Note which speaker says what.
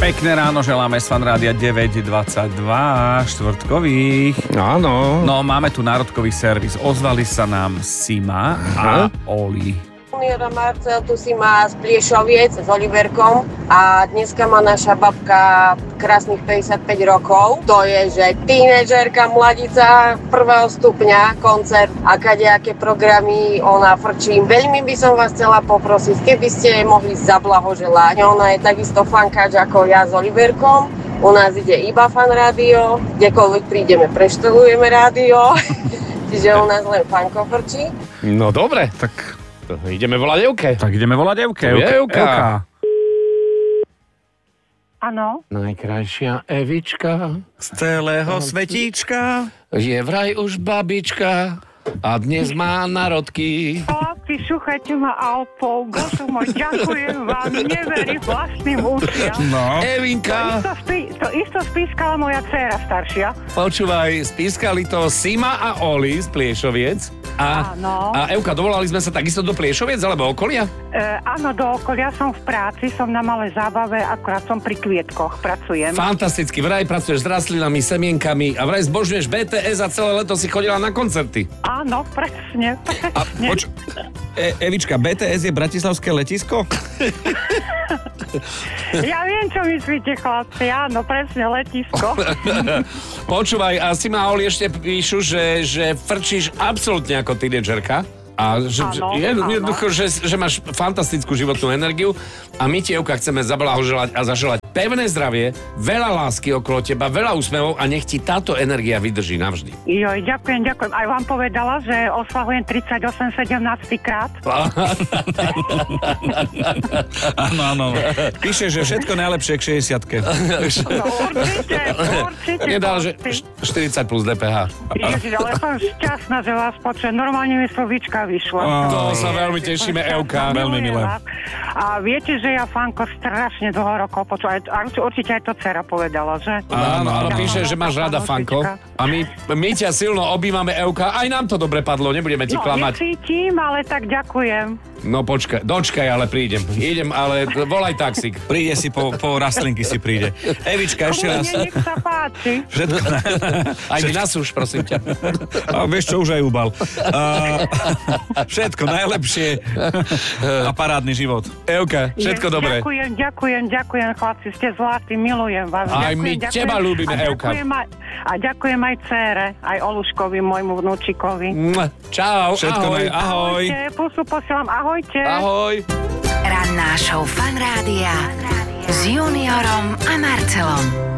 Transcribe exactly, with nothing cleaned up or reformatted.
Speaker 1: Pekné ráno želáme z Fan Rádia deväť dvadsaťdva, štvrtkových.
Speaker 2: Áno.
Speaker 1: No, máme tu národkový servis. Ozvali sa nám Sima a Oli.
Speaker 3: Juniora Marcel tu si má z Pliešoviec s Oliverkom a dneska má naša babka krásnych päťdesiatpäť rokov. To je, že tínedžerka, mladica prvého stupňa, koncert a kadejaké programy ona frčí. Veľmi by som vás chcela poprosiť, keby ste mohli zablahoželať. Ona je takisto fankáč ako ja s Oliverkom. U nás ide iba Fan Rádio, kdekoľvek prídeme, preštelujeme rádio. Čiže u nás len fanko frčí.
Speaker 2: No dobre, tak ideme volať Evke.
Speaker 1: Tak ideme volať Evke.
Speaker 2: To je Evka.
Speaker 3: Áno.
Speaker 2: Najkrajšia Evička
Speaker 1: Z celého svetíčka.
Speaker 2: je vraj už babička a dnes má narodky.
Speaker 4: Chlapci, šuchajte ma Alpou. Bože môj, ďakujem vám. Neverím vlastným ušiam.
Speaker 1: No.
Speaker 2: Evinka,
Speaker 4: To, spí, to isto spískala moja dcéra staršia.
Speaker 2: počúvaj, spískali to Sima a Oli z Pliešoviec. A,
Speaker 4: Áno.
Speaker 2: a Evka, dovolali sme sa takisto do Pliešoviec alebo okolia?
Speaker 4: E, áno, do okolia som v práci, som na malej zábave, akurát som pri kvietkoch, pracujem.
Speaker 2: Fantasticky, vraj pracuješ s rastlinami, semienkami a vraj zbožňuješ bé té es a celé leto si chodila na koncerty.
Speaker 4: Áno, presne.
Speaker 1: A
Speaker 4: presne.
Speaker 1: poč- e- Evička, bé té es je bratislavské letisko?
Speaker 4: Ja viem, čo myslíte, chlapci. Áno, presne, letisko.
Speaker 2: Počúvaj, a Sima a Oli ešte píšu, že, že frčíš absolútne ako tínedžerka. A že,
Speaker 4: Áno,
Speaker 2: že,
Speaker 4: áno.
Speaker 2: jednoducho, že, že máš fantastickú životnú energiu a my ti, Evka, chceme zablahoželať a zaželať pevné zdravie, veľa lásky okolo teba, veľa úsmevov a nech ti táto energia vydrží navždy.
Speaker 4: Joj, ďakujem, ďakujem. Aj vám povedala, že oslavujem tridsaťosem sedemnásty krát.
Speaker 1: Áno, áno. Píše, že všetko najlepšie k šesťdesiatke.
Speaker 4: No, určite, určite.
Speaker 2: Nedal, že
Speaker 4: chlapci.
Speaker 2: štyridsať plus dé pé há.
Speaker 4: Ježiš, ale som šťastná, že vás počujem. Normálne mi slovíčka vyšlo.
Speaker 2: To sa veľmi tešíme, Evka.
Speaker 1: Veľmi milé.
Speaker 4: A viete, že ja fanko strašne dlho rokov počúvam. A určite aj to dcera povedala, že?
Speaker 2: Áno, áno,
Speaker 4: Áno,
Speaker 2: píše, že máš rada fanko. A my, my ťa silno objímame, Evka. Aj nám to dobre padlo, nebudeme ti
Speaker 4: No,
Speaker 2: klamať.
Speaker 4: necítim, ale tak ďakujem.
Speaker 2: No počkaj, dočkaj, ale prídem. Idem, ale volaj taxík.
Speaker 1: Príde si po, po rastlinky si príde. Evička, ešte raz.
Speaker 4: Mne nech sa páči.
Speaker 1: Všetko,
Speaker 2: Aj mi nasúš, prosím ťa.
Speaker 1: a vieš čo, už aj ubal. Uh, všetko najlepšie a parádny život.
Speaker 2: Evka, všetko
Speaker 4: Je-
Speaker 2: dobré.
Speaker 4: Ďakujem, ďakujem, ďakujem, chlapci, ste zlatí, milujem vás.
Speaker 2: Aj
Speaker 4: ďakujem,
Speaker 2: my
Speaker 4: ďakujem.
Speaker 2: teba ľúbime,
Speaker 4: A
Speaker 2: Evka.
Speaker 4: ďakujem aj, a ďakujem aj dcére, aj Oluškovi, môjmu vnúčikovi.
Speaker 2: Mua. Čau,
Speaker 1: Všetko
Speaker 2: ahoj.
Speaker 1: naj... Ahoj.
Speaker 4: Ahojte, pusu posielam, ahojte.
Speaker 2: Ahoj.
Speaker 5: Ranná show Fan Rádia s Juniorom a Marcelom.